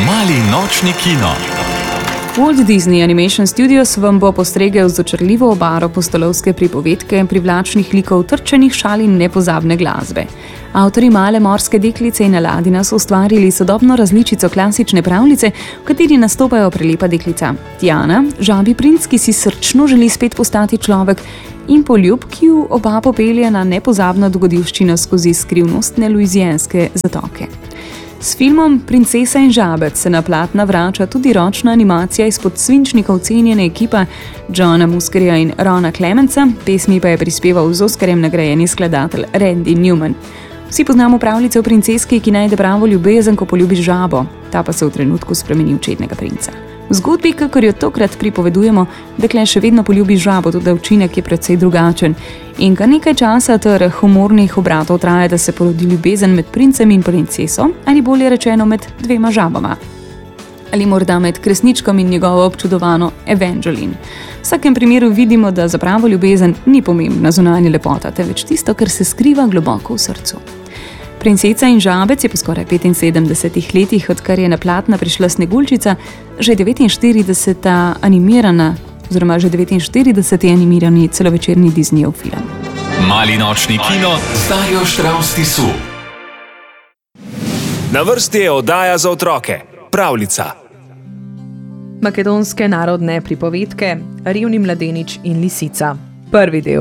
Mali nočni kino. Walt Disney Animation Studios vam bo postregel z očarljivo obaro pustolovske pripovedke, privlačnih likov, trčenih šal in nepozabne glasbe. Avtorji Male morske deklice in Aladina so ustvarili sodobno različico klasične pravljice, v kateri nastopajo prelepa deklica Tiana, žabi princ, ki si srčno želi spet postati človek, in poljub, ki ju oba popelje na nepozabno dogodivščino skozi skrivnostne luizijanske zatoke. S filmom Princesa in žabec se na platna vrača tudi ročna animacija izpod svinčnikov cenjene ekipa Johna Muskerja in Rona Clementsa, pesmi pa je prispeval z Oskarjem nagrajeni skladatelj Randy Newman. Vsi poznamo pravljice o princeski, ki najde pravo ljubezen, ko poljubi žabo, ta pa se v trenutku spremeni v čednega princa. V zgodbi, kakor jo tokrat pripovedujemo, dekle še vedno poljubi žabo, tudi učinek je precej drugačen. In kar nekaj časa ter humornih obratov traja, da se porodi ljubezen med princem in princeso, ali bolje rečeno med dvema žabama. Ali morda med kresničkom in njegovo občudovano Evangeline. V vsakem primeru vidimo, da za pravo ljubezen ni pomembna zunanja lepota, temveč tisto, kar se skriva globoko v srcu. Princesa in žabec je po skoraj 75 letih, odkar je na platna prišla Sneguljčica, že 49. animirana, oziroma že 49. animirani celovečerni Disneyev film. Mali nočni kino z Darjo Štravs Tisu. Na vrsti je oddaja za otroke, pravljica. Makedonske narodne pripovedke Revni mladenič in lisica. Prvi del.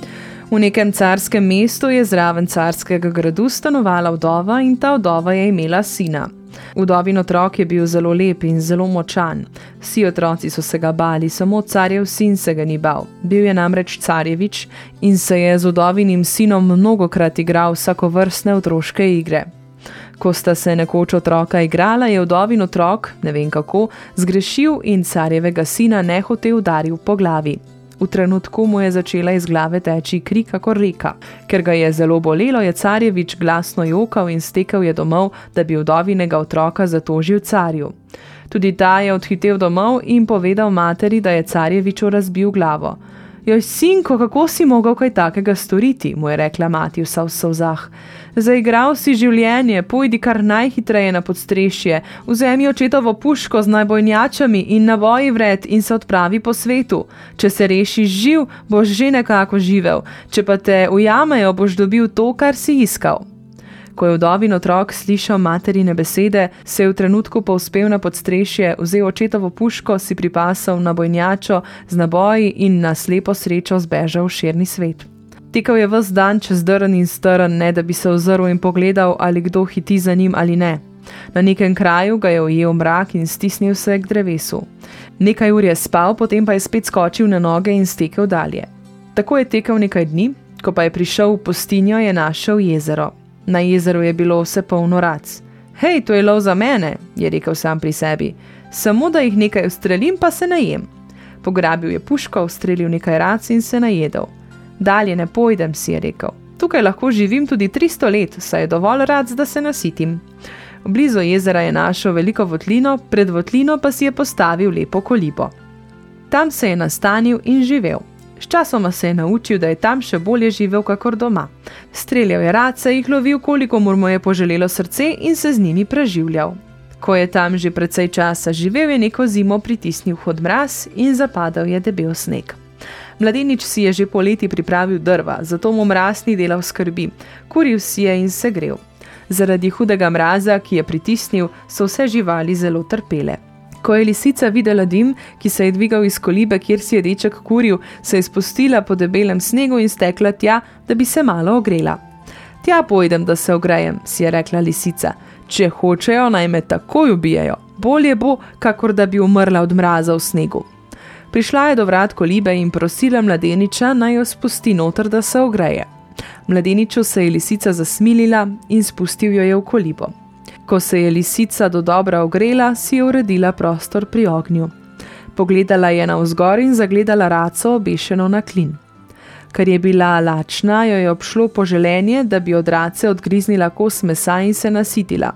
V nekem carskem mestu je zraven carskega gradu stanovala vdova in ta vdova je imela sina. Vdovin otrok je bil zelo lep in zelo močan. Vsi otroci so se ga bali, samo carjev sin se ga ni bal. Bil je namreč carjevič in se je z vdovinim sinom mnogokrat igral vsakovrstne otroške igre. Ko sta se nekoč otroka igrala, je vdovin otrok, ne vem kako, zgrešil in carjevega sina nehote udaril po glavi. V trenutku mu je začela iz glave teči kri kakor reka. Ker ga je zelo bolelo, je carjevič glasno jokal in stekel je domov, da bi vdovinega otroka zatožil carju. Tudi ta je odhitel domov in povedal materi, da je carjeviču razbil glavo. Joj, sinko, kako si mogel kaj takega storiti, mu je rekla mati vsa v solzah. Zaigral si življenje, pojdi kar najhitreje na podstrešje, vzemi očetovo puško z najbojnjačami in naboji vred in se odpravi po svetu. Če se rešiš živ, boš že nekako živel, če pa te ujamejo, boš dobil to, kar si iskal. Ko je vdovin otrok slišal materine besede, se je v trenutku povzpel na podstrešje, vzel očetovo puško, si pripasal nabojnjačo z naboji in na slepo srečo zbežal v širni svet. Tekal je ves dan čez drn in strn, ne da bi se ozrl in pogledal, ali kdo hiti za njim ali ne. Na nekem kraju ga je ujel mrak in stisnil se k drevesu. Nekaj ur je spal, potem pa je spet skočil na noge in stekel dalje. Tako je tekel nekaj dni, ko pa je prišel v pustinjo, je našel jezero. Na jezeru je bilo vse polno rac. Hej, to je lov za mene, je rekel sam pri sebi. Samo da jih nekaj ustrelim, pa se najem. Pograbil je puško, ustrelil nekaj rac in se najedel. Dalje ne pojdem, si je rekel. Tukaj lahko živim tudi 300 let, saj je dovolj rac, da se nasitim. Blizu jezera je našel veliko votlino, pred votlino pa si je postavil lepo kolibo. Tam se je nastanil in živel. Sčasoma se je naučil, da je tam še bolje živel kakor doma. Streljal je race, jih lovil, koliko mu je poželelo srce in se z njimi preživljal. Ko je tam že precej časa živel, je neko zimo pritisnil hud mraz in zapadal je debel sneg. Mladenič si je že poleti pripravil drva, zato mu mraz ni delal skrbi. Kuril si je in se grel. Zaradi hudega mraza, ki je pritisnil, so vse živali zelo trpele. Ko je lisica videla dim, ki se je dvigal iz kolibe, kjer si je deček kuril, se je spustila po debelem snegu in stekla tja, da bi se malo ogrela. Tja pojdem, da se ogrejem, si je rekla lisica. Če hočejo, naj me takoj ubijajo. Bolje bo, kakor da bi umrla od mraza v snegu. Prišla je do vrat kolibe in prosila mladeniča, naj jo spusti noter, da se ogreje. Mladeniču se je lisica zasmilila in spustil jo je v kolibo. Ko se je lisica dodobra ogrela, si je uredila prostor pri ognju. Pogledala je navzgor in zagledala raco obešeno na klin. Ker je bila lačna, jo je obšlo poželenje, da bi od race odgriznila kos mesa in se nasitila.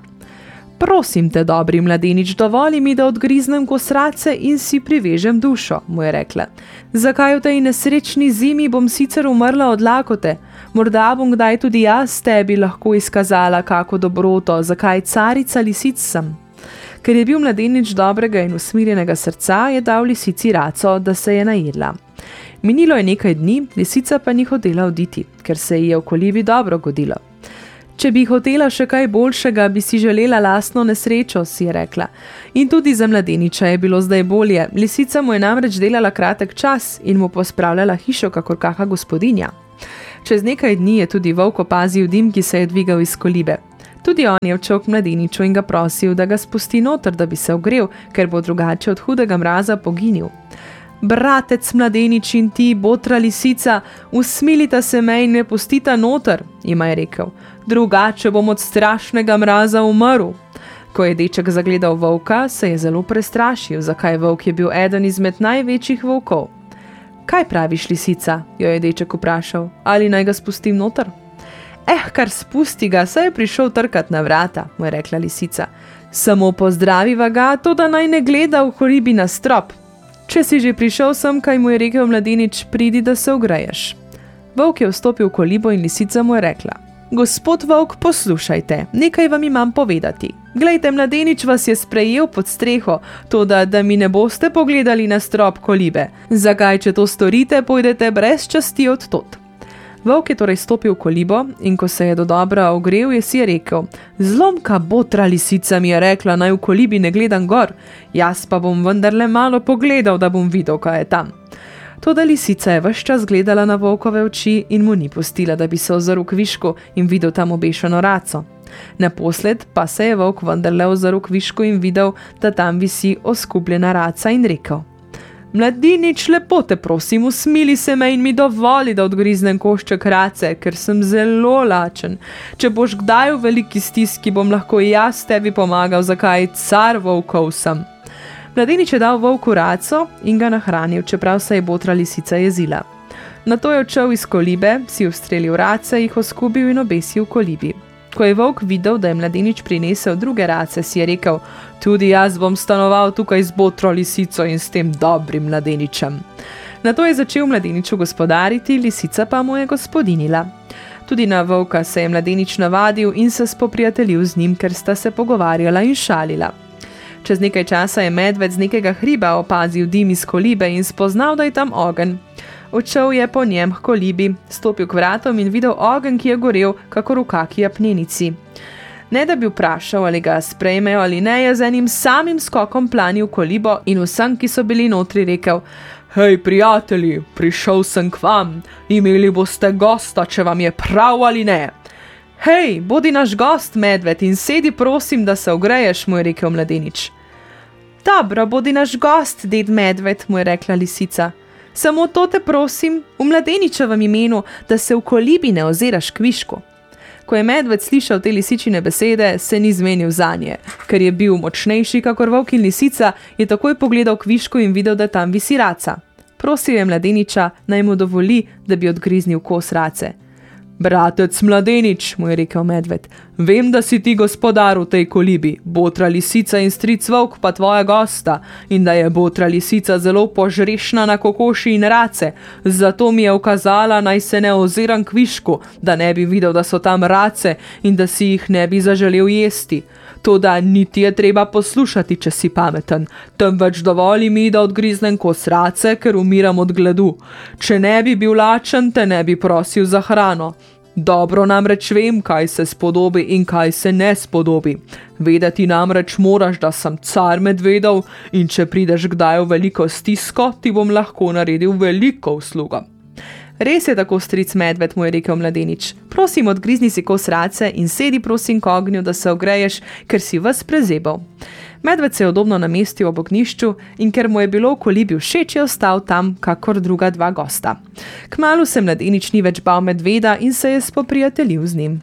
Prosim te, dobri mladenič, dovoli mi, da odgriznem kos race in si privežem dušo, mu je rekla. Zakaj v tej nesrečni zimi bom sicer umrla od lakote? Morda bom kdaj tudi jaz tebi lahko izkazala kako dobroto, zakaj carica lisic sem. Ker je bil mladenič dobrega in usmirjenega srca, je dal lisici raco, da se je najedla. Minilo je nekaj dni, lisica pa ni hotela oditi, ker se ji je v kolibi dobro godilo. Če bi hotela še kaj boljšega, bi si želela lastno nesrečo, si je rekla. In tudi za mladeniča je bilo zdaj bolje. Lisica mu je namreč delala kratek čas in mu pospravljala hišo kakor kaka gospodinja. Čez nekaj dni je tudi volk opazil dim, ki se je dvigal iz kolibe. Tudi on je odšel k mladeniču in ga prosil, da ga spusti noter, da bi se ogrel, ker bo drugače od hudega mraza poginil. Bratec mladenič in ti, botra lisica, usmilita se me in me pustita noter, jima je rekel. Drugače bom od strašnega mraza umrl. Ko je deček zagledal volka, se je zelo prestrašil, zakaj volk je bil eden izmed največjih volkov. Kaj praviš, lisica? Jo je deček vprašal. Ali naj ga spustim noter? Kar spusti ga, saj je prišel trkat na vrata, mu je rekla lisica. Samo pozdraviva ga, to da naj ne gleda v kolibi na strop. Če si že prišel sem, kaj mu je rekel mladenič, pridi, da se ogreješ. Volk je vstopil v kolibo in lisica mu je rekla. Gospod volk, poslušajte, nekaj vam imam povedati. Glejte, mladenič vas je sprejel pod streho, toda da mi ne boste pogledali na strop kolibe. Zakaj, če to storite, pojdete brez časti od tot. Volk je torej stopil v kolibo in ko se je do dobra ogrel, je si rekel, zlomka botra lisica mi je rekla, naj v kolibi ne gledam gor, jaz pa bom vendarle malo pogledal, da bom videl, kaj je tam. Toda lisica je ves čas gledala na volkove oči in mu ni pustila, da bi se ozrl k višku in videl tam obešeno raco. Naposled pa se je volk vendarle ozrl k višku in videl, da tam visi oskubljena raca in rekel. Mladenič, lepo te prosim, usmili se me in mi dovoli, da odgriznem košček race, ker sem zelo lačen. Če boš kdaj v veliki stiski, bom lahko jaz tebi pomagal, zakaj car volkov sem. Mladenič je dal volku raco in ga nahranil, čeprav se je botra lisica jezila. Nato je odšel iz kolibe, si ustrelil race, jih oskubil in obesil v kolibi. Ko je volk videl, da je mladenič prinesel druge race, si je rekel, tudi jaz bom stanoval tukaj z botro lisico in s tem dobrim mladeničem. Nato je začel mladeniču gospodariti, lisica pa mu je gospodinila. Tudi na volka se je mladenič navadil in se spoprijateljil z njim, ker sta se pogovarjala in šalila. Čez nekaj časa je medved z nekega hriba opazil dim iz kolibe in spoznal, da je tam ogenj. Odšel je po njem k kolibi, stopil k vratom in videl ogenj, ki je gorel, kakor v kaki apnenici. Ne da bi vprašal, ali ga sprejmejo ali ne, je z enim samim skokom planil kolibo in vsem, ki so bili notri, rekel, hej, prijatelji, prišel sem k vam, imeli boste gosta, če vam je prav ali ne. Hej, bodi naš gost, medved, in sedi prosim, da se ogreješ, mu je rekel mladenič. Dobro, bodi naš gost, ded medved, mu je rekla lisica. Samo to te prosim, v mladeničevem imenu, da se v kolibi ne oziraš k višku. Ko je medved slišal te lisičine besede, se ni zmenil zanje. Ker je bil močnejši kakor volk in lisica, je takoj pogledal k višku in videl, da tam visi raca. Prosil je mladeniča, naj mu dovoli, da bi odgriznil kos race. Bratec mladenič, mu je rekel medved, vem, da si ti gospodar v tej kolibi, botra lisica in stric volk pa tvoja gosta in da je botra lisica zelo požrešna na kokoši in race, zato mi je ukazala, naj se ne oziram k višku, da ne bi videl, da so tam race in da si jih ne bi zaželel jesti. Toda niti je treba poslušati, če si pameten, temveč dovoli mi, da odgriznem kos race, ker umiram od gladu. Če ne bi bil lačen, te ne bi prosil za hrano. Dobro namreč vem, kaj se spodobi in kaj se ne spodobi. Vedeti namreč moraš, da sem car medvedov in če prideš kdaj v veliko stisko, ti bom lahko naredil veliko uslugo. Res je tako, stric medved, mu je rekel mladenič. Prosim, odgrizni si kos race in sedi prosim k ognju, da se ogreješ, ker si ves prezebal. Medved se je udobno namestil ob ognjišču in ker mu je bilo v kolibi všeč, je ostal tam, kakor druga dva gosta. Kmalu se mladenič ni več bal medveda in se je spoprijateljil z njim.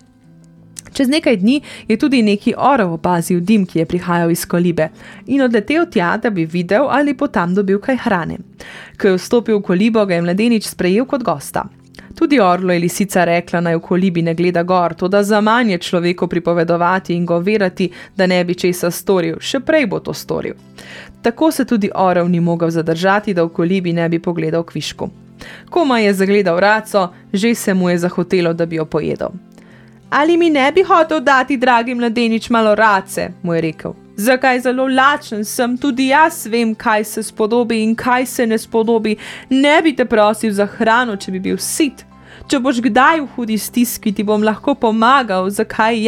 Čez nekaj dni je tudi neki orel opazil dim, ki je prihajal iz kolibe in odletel tja, da bi videl, ali bo tam dobil kaj hrane. Ko je vstopil v kolibo, ga je mladenič sprejel kot gosta. Tudi orlo je lisica rekla, naj v kolibi ne gleda gor, toda zaman je človeku pripovedovati in ga overati, da ne bi česa storil, še prej bo to storil. Tako se tudi orel ni mogel zadržati, da v kolibi ne bi pogledal k višku. Komaj je zagledal raco, že se mu je zahotelo, da bi jo pojedel. Ali mi ne bi hotel dati, dragi mladenič, malo race, mu je rekel. Zakaj zelo lačen sem, tudi jaz vem, kaj se spodobi in kaj se ne spodobi. Ne bi te prosil za hrano, če bi bil sit. Če boš kdaj v hudi stiski, ti bom lahko pomagal, zakaj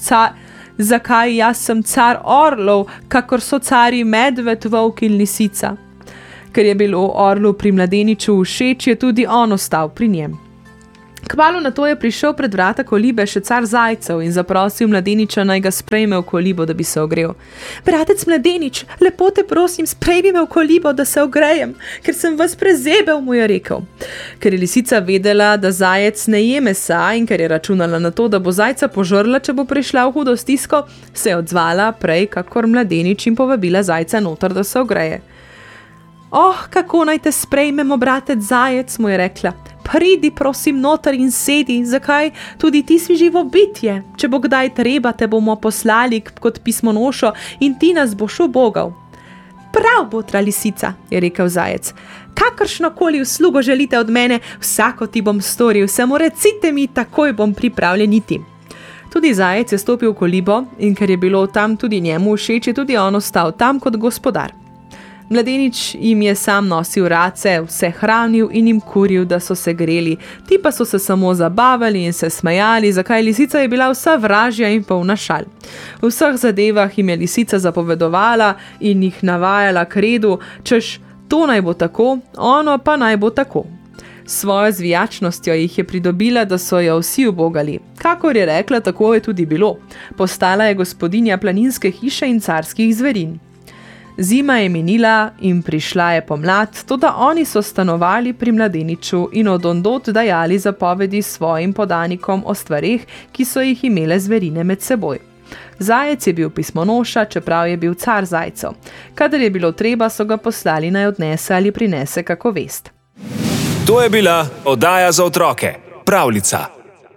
jaz sem car orlov, kakor so carji medved, volk in lisica. Ker je bilo orlu pri mladeniču všeč, je tudi on ostal pri njem. Kmalu na to je prišel pred vrata kolibe še car zajcev in zaprosil mladeniča, naj ga sprejme v kolibo, da bi se ogrel. Bratec mladenič, lepo te prosim, sprejmi me v kolibo, da se ogrejem, ker sem vas prezebel, mu je rekel. Ker je lisica vedela, da zajec ne je mesa in ker je računala na to, da bo zajca požrla, če bo prišla v hudo stisko, se je odzvala prej kakor mladenič in povabila zajca noter, da se ogreje. Oh, kako naj te sprejmemo, bratec zajec, mu je rekla. Pridi, prosim, noter in sedi, zakaj? Tudi ti si živo bitje. Če bo kdaj treba, te bomo poslali kot pismonošo in ti nas boš ubogal. Prav, botra lisica, je rekel zajec. Kakršnokoli uslugo želite od mene, vsako ti bom storil, samo recite mi, takoj bom pripravljen iti. Tudi zajec je stopil v kolibo in ker je bilo tam tudi njemu všeč, je tudi on ostal tam kot gospodar. Mladenič jim je sam nosil race, vse hranil in jim kuril, da so se greli, ti pa so se samo zabavali in se smejali, zakaj lisica je bila vsa vražja in polna šal. V vseh zadevah jim je lisica zapovedovala in jih navajala k redu, češ to naj bo tako, ono pa naj bo tako. S svojo zvijačnostjo jih je pridobila, da so jo vsi ubogali. Kakor je rekla, tako je tudi bilo. Postala je gospodinja planinske hiše in carskih zverin. Zima je minila in prišla je pomlad, toda oni so stanovali pri mladeniču in od ondod dajali zapovedi svojim podanikom o stvareh, ki so jih imele zverine med seboj. Zajec je bil pismonoša, čeprav je bil car zajcev. Kadar je bilo treba, so ga poslali naj odnese ali prinese kako vest. To je bila oddaja za otroke, Pravljica.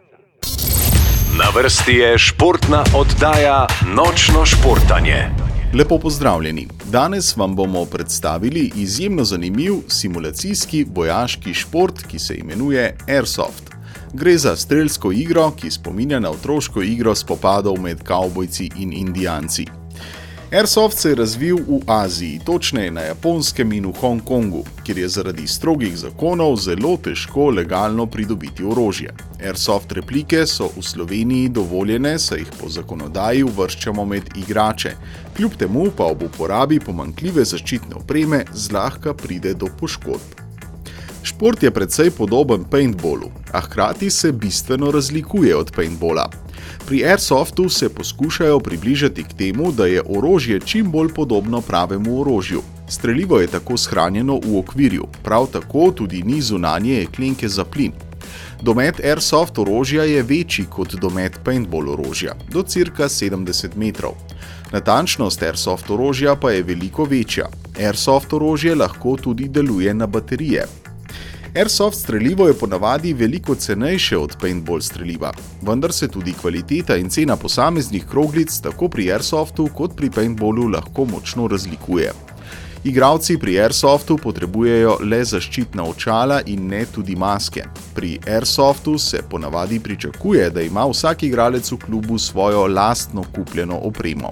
Na vrsti je športna oddaja Nočno športanje. Lepo pozdravljeni. Danes vam bomo predstavili izjemno zanimiv simulacijski vojaški šport, ki se imenuje Airsoft. Gre za strelsko igro, ki spominja na otroško igro spopadov med kavbojci in indijanci. Airsoft se je razvil v Aziji, točneje na Japonskem in v Hongkongu, kjer je zaradi strogih zakonov zelo težko legalno pridobiti orožje. Airsoft replike so v Sloveniji dovoljene, saj jih po zakonodaji uvrščamo med igrače. Kljub temu pa ob uporabi pomanjkljive zaščitne opreme zlahka pride do poškodb. Šport je precej podoben paintballu, a hkrati se bistveno razlikuje od paintballa. Pri Airsoftu se poskušajo približati k temu, da je orožje čim bolj podobno pravemu orožju. Strelivo je tako shranjeno v okvirju, prav tako tudi ni zunanje jeklenke za plin. Domet Airsoft orožja je večji kot domet paintball orožja, do cirka 70 metrov. Natančnost Airsoft orožja pa je veliko večja. Airsoft orožje lahko tudi deluje na baterije. Airsoft strelivo je ponavadi veliko cenejše od paintball streliva, vendar se tudi kvaliteta in cena posameznih kroglic tako pri Airsoftu kot pri paintballu lahko močno razlikuje. Igralci pri Airsoftu potrebujejo le zaščitna očala in ne tudi maske. Pri Airsoftu se ponavadi pričakuje, da ima vsak igralec v klubu svojo lastno kupljeno opremo.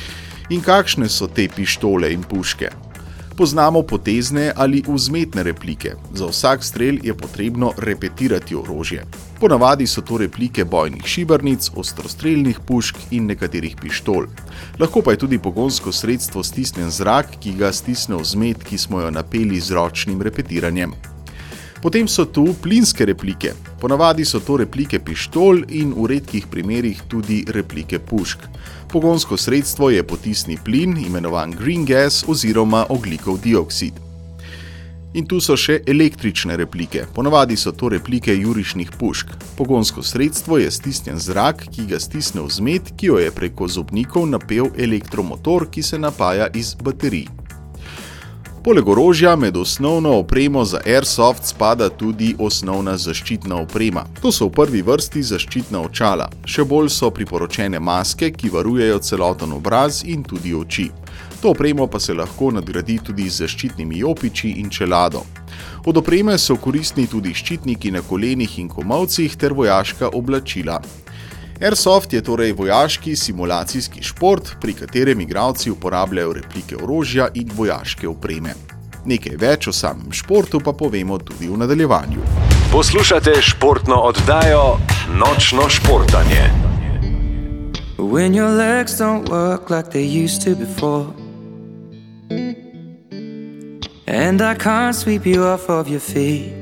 In kakšne so te pištole in puške? Poznamo potezne ali vzmetne replike. Za vsak strel je potrebno repetirati orožje. Ponavadi so to replike bojnih šibernic, ostrostrelnih pušk in nekaterih pištol. Lahko pa je tudi pogonsko sredstvo stisnjen zrak, ki ga stisne vzmet, ki smo jo napeli z ročnim repetiranjem. Potem so tu plinske replike. Ponavadi so to replike pištol in v redkih primerih tudi replike pušk. Pogonsko sredstvo je potisni plin, imenovan green gas oziroma ogljikov dioksid. In tu so še električne replike. Ponavadi so to replike jurišnih pušk. Pogonsko sredstvo je stisnjen zrak, ki ga stisne vzmet, ki jo je preko zobnikov napel elektromotor, ki se napaja iz baterij. Poleg orožja med osnovno opremo za Airsoft spada tudi osnovna zaščitna oprema. To so v prvi vrsti zaščitna očala. Še bolj so priporočene maske, ki varujejo celoten obraz in tudi oči. To opremo pa se lahko nadgradi tudi z zaščitnimi jopiči in čelado. Od opreme so koristni tudi ščitniki na kolenih in komolcih ter vojaška oblačila. Airsoft je torej vojaški simulacijski šport, pri katerem igralci uporabljajo replike orožja in vojaške opreme. Nekaj več o samem športu pa povemo tudi v nadaljevanju. Poslušate športno oddajo Nočno športanje. When your legs don't work like they used to before, and I can't sweep you off of your feet,